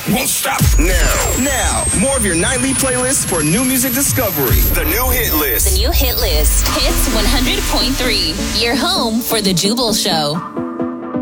won't stop now. More of your nightly playlist for new music discovery. The new hit list. The new hit list. Hits 100.3. Your home for the Jubal Show.